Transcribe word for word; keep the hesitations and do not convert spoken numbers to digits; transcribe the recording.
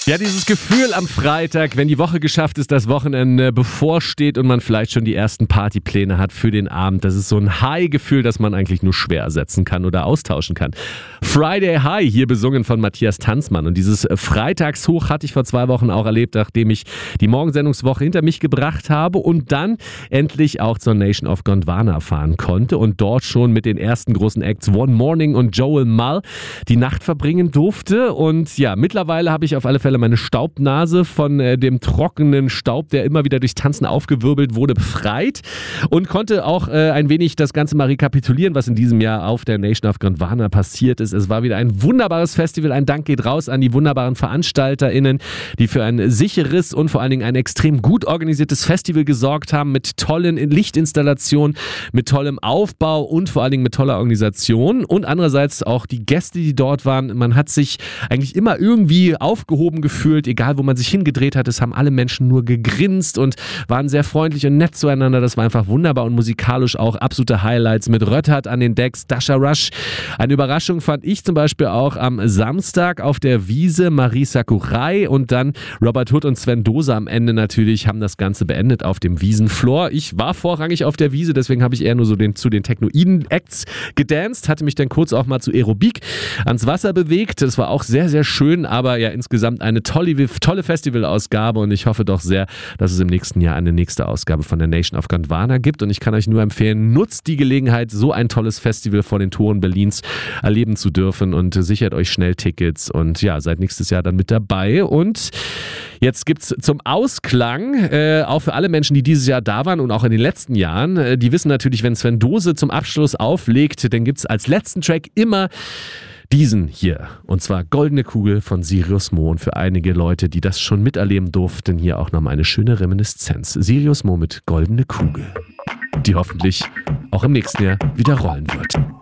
Ja, dieses Gefühl am Freitag, wenn die Woche geschafft ist, das Wochenende bevorsteht und man vielleicht schon die ersten Partypläne hat für den Abend. Das ist so ein High-Gefühl, das man eigentlich nur schwer ersetzen kann oder austauschen kann. Friday High, hier besungen von Matthias Tanzmann. Und dieses Freitagshoch hatte ich vor zwei Wochen auch erlebt, nachdem ich die Morgensendungswoche hinter mich gebracht habe und dann endlich auch zur Nation of Gondwana fahren konnte und dort schon mit den ersten großen Acts One Morning und Joel Mull die Nacht verbringen durfte. Und ja, mittlerweile habe ich auf alle Fälle meine Staubnase von äh, dem trockenen Staub, der immer wieder durchs Tanzen aufgewirbelt wurde, befreit und konnte auch äh, ein wenig das Ganze mal rekapitulieren, was in diesem Jahr auf der Nation of Gondwana passiert ist. Es war wieder ein wunderbares Festival. Ein Dank geht raus an die wunderbaren VeranstalterInnen, die für ein sicheres und vor allen Dingen ein extrem gut organisiertes Festival gesorgt haben, mit tollen Lichtinstallationen, mit tollem Aufbau und vor allen Dingen mit toller Organisation. Und andererseits auch die Gäste, die dort waren. Man hat sich eigentlich immer irgendwie aufgehoben gefühlt, egal wo man sich hingedreht hat. Es haben alle Menschen nur gegrinst und waren sehr freundlich und nett zueinander. Das war einfach wunderbar und musikalisch auch absolute Highlights mit Röttert an den Decks, Dasha Rush. Eine Überraschung fand ich zum Beispiel auch am Samstag auf der Wiese, Marie Sakurai und dann Robert Hood und Sven Dose am Ende natürlich haben das Ganze beendet auf dem Wiesenfloor. Ich war vorrangig auf der Wiese, deswegen habe ich eher nur so den, zu den Technoiden-Acts gedanced, hatte mich dann kurz auch mal zu Aerobik ans Wasser bewegt. Das war auch sehr, sehr schön, aber ja insgesamt eine tolle, tolle Festivalausgabe und ich hoffe doch sehr, dass es im nächsten Jahr eine nächste Ausgabe von der Nation of Gondwana gibt und ich kann euch nur empfehlen, nutzt die Gelegenheit, so ein tolles Festival vor den Toren Berlins erleben zu dürfen und sichert euch schnell Tickets und ja, seid nächstes Jahr dann mit dabei und jetzt gibt's zum Ausklang, äh, auch für alle Menschen, die dieses Jahr da waren und auch in den letzten Jahren, äh, die wissen natürlich, wenn Sven Dose zum Abschluss auflegt, dann gibt's als letzten Track immer diesen hier. Und zwar Goldene Kugel von Sirius Mo. Und für einige Leute, die das schon miterleben durften, hier auch nochmal eine schöne Reminiszenz. Sirius Mo mit Goldene Kugel, die hoffentlich auch im nächsten Jahr wieder rollen wird.